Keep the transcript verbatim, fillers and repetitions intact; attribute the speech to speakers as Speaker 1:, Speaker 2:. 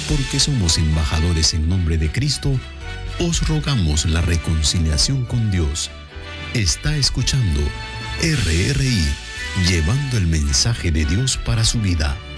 Speaker 1: porque somos embajadores en nombre de Cristo, os rogamos la reconciliación con Dios. Está escuchando R R I, llevando el mensaje de Dios para su vida.